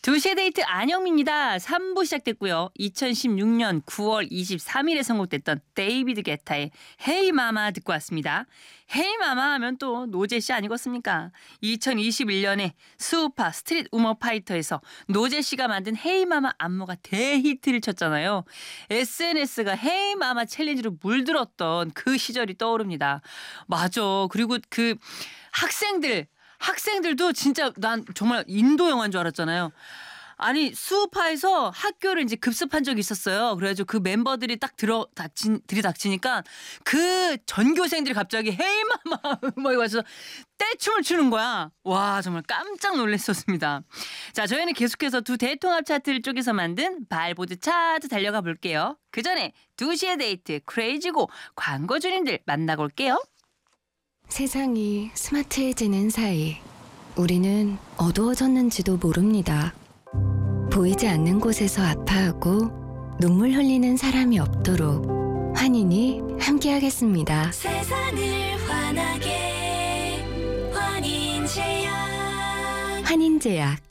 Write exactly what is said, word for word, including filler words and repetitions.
두 시의 데이트 안영미입니다. 삼 부 시작됐고요. 이천십육 년 구월 이십삼일에 선곡됐던 데이비드 게타의 헤이 마마 듣고 왔습니다. 헤이 마마 하면 또 노제 씨 아니겠습니까? 이천이십일 년에 수우파 스트릿 우먼 파이터에서 노제 씨가 만든 헤이 마마 안무가 대히트를 쳤잖아요. 에스엔에스가 헤이 마마 챌린지로 물들었던 그 시절이 떠오릅니다. 맞아. 그리고 그 학생들 학생들도 진짜 난 정말 인도 영화인 줄 알았잖아요. 아니 수우파에서 학교를 이제 급습한 적이 있었어요. 그래가지고 그 멤버들이 딱 들어 닥친 들이닥치니까 그 전교생들이 갑자기 헤이마마 음악이 와서 떼춤을 추는 거야. 와 정말 깜짝 놀랐었습니다. 자 저희는 계속해서 두 대통합 차트를 쪼개서 만든 발보드 차트 달려가 볼게요. 그 전에 두 시의 데이트 크레이지고 광고주님들 만나고 올게요. 세상이 스마트해지는 사이 우리는 어두워졌는지도 모릅니다. 보이지 않는 곳에서 아파하고 눈물 흘리는 사람이 없도록 환인이 함께하겠습니다. 세상을 환하게 환인제약 환인제약